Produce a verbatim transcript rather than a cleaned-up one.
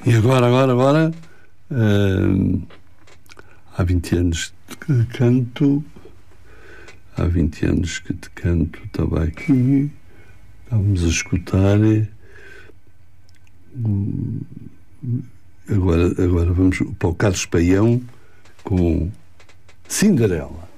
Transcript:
E agora, agora, agora, uh, há vinte anos que canto, há vinte anos que te canto, estava aqui, estávamos a escutar, uh, agora, agora vamos para o Carlos Paião com Cinderela.